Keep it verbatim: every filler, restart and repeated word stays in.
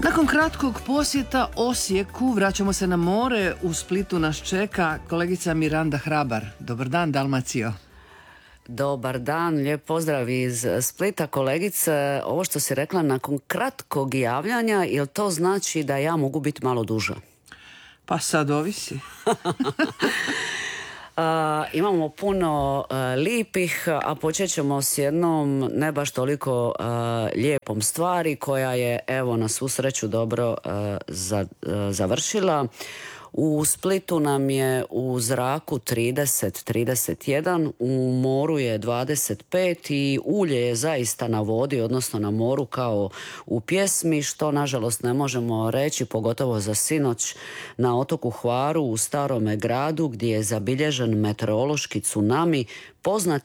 Nakon kratkog posjeta Osijeku vraćamo se na more. U Splitu nas čeka kolegica Miranda Hrabar. Dobar dan, Dalmacijo. Dobar dan, lijep pozdrav iz Splita, kolegice. Ovo što si rekla, nakon kratkog javljanja, jel to znači da ja mogu biti malo duža? Pa sad ovisi. Uh, imamo puno uh, lijepih, a počet ćemo s jednom ne baš toliko uh, lijepom stvari koja je, evo, na svu sreću dobro uh, za, uh, završila. U Splitu nam je u zraku trideset trideset jedan, u moru je dvadeset pet i ulje je zaista na vodi, odnosno na moru kao u pjesmi, što nažalost ne možemo reći, pogotovo za sinoć na otoku Hvaru u Starome gradu, gdje je zabilježen meteorološki tsunami, poznat